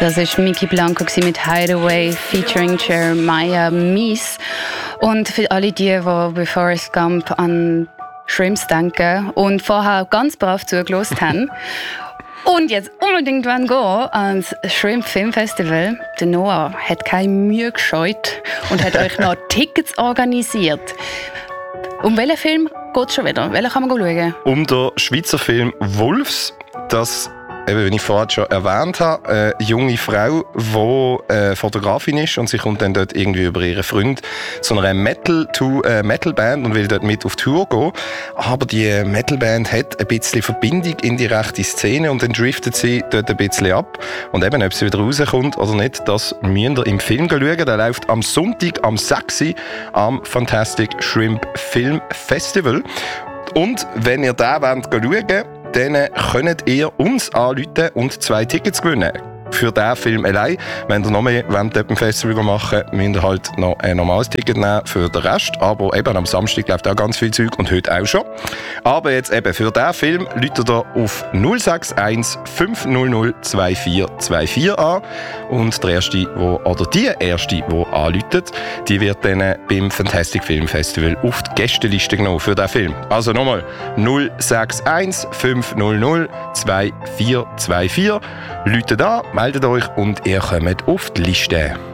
Das war Mickey Blanco mit Hideaway featuring Jeremiah Mies. Und für alle die bei Forrest Gump an Shrimps denken und vorher ganz brav zugelassen haben und jetzt unbedingt gehen ans Shrimp Film Festival. Der Noah hat keine Mühe gescheut und hat euch noch Tickets organisiert. Um welchen Film geht es schon wieder? Welchen kann man schauen? Um den Schweizer Film «Wolfs». Das, wie ich vorhin schon erwähnt habe, eine junge Frau, die Fotografin ist und sie kommt dann dort irgendwie über ihren Freund zu einer Metal-Band und will dort mit auf Tour gehen. Aber die Metal-Band hat ein bisschen Verbindung in die rechte Szene und dann driftet sie dort ein bisschen ab. Und eben, ob sie wieder rauskommt oder nicht, das müsst ihr im Film schauen. Der läuft am Sonntag, am 6. am Fantastic Shrimp Film Festival. Und wenn ihr da schauen wollt, dann könnt ihr uns anrufen und 2 Tickets gewinnen. Für diesen Film allein. Wenn ihr noch mehr dort im Festival machen wollt, müsst ihr halt noch ein normales Ticket nehmen für den Rest. Aber eben am Samstag läuft auch ganz viel Zeug und heute auch schon. Aber jetzt eben für diesen Film ruft ihr auf 061 500 2424 an. Und der Erste, die Erste, die anruft, die wird dann beim Fantastic Film Festival auf die Gästeliste genommen für diesen Film. Also nochmal 061 500 2424. Ruft an, meldet euch und ihr kommt auf die Liste.